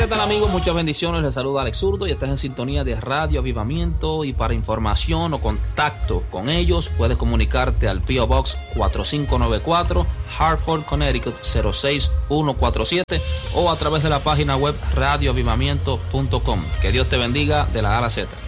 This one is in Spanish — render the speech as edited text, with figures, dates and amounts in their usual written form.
¿qué tal, amigos? Muchas bendiciones. Les saluda Alex Zurdo y estás en sintonía de Radio Avivamiento. Y para información o contacto con ellos, puedes comunicarte al P.O. Box 4594, Hartford, Connecticut 06147, o a través de la página web radioavivamiento.com. Que Dios te bendiga de la A a la Z.